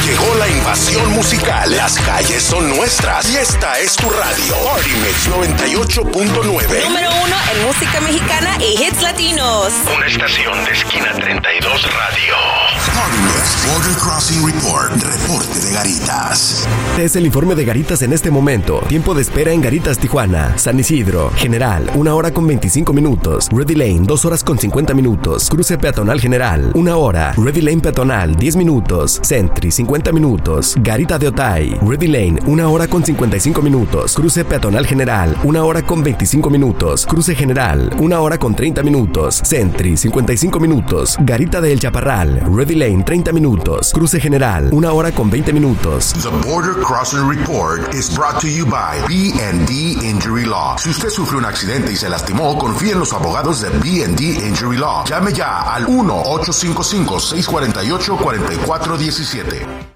Llegó la invasión musical. Las calles son nuestras y esta es tu radio. Party Mix 98.9. Número 1 en música mexicana y hits latinos. Una estación de esquina 32 radio. Party Mix Border Crossing Report. Reporte de Garitas. Es el informe de Garitas en este momento. Tiempo de espera en Garitas, Tijuana. San Isidro, General, 1 hora con 25 minutos. Ready Lane, 2 horas con 50 minutos. Cruce peatonal General, 1 hora. Ready Lane peatonal, 10 minutos. Sentry, 50 minutos. Garita de Otay, Ready Lane, 1 hora con 55 minutos. Cruce peatonal General, 1 hora con 25 minutos. Cruce General, 1 hora con 30 minutos. Sentry, 55 minutos. Garita de El Chaparral, Ready Lane, 30 minutos. Cruce General, 1 hora con 20 minutos. The Border Crossing Report is brought to you by B&D Injury Law. Si usted sufrió un accidente y se lastimó, confíe en los abogados de B&D Injury Law. Llame ya al 1-855-648-4417.